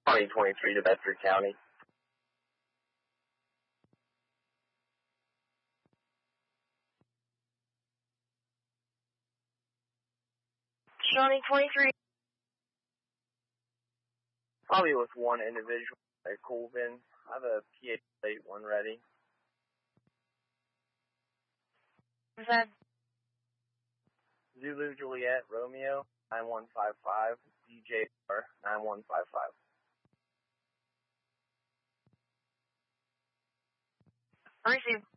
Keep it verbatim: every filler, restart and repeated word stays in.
twenty twenty-three to Bedford County. Shawnee twenty-three. Probably with one individual at Colvin. I have a P A plate one ready. Is that Zulu Juliet Romeo nine one five five D J R nine one five five. Receive.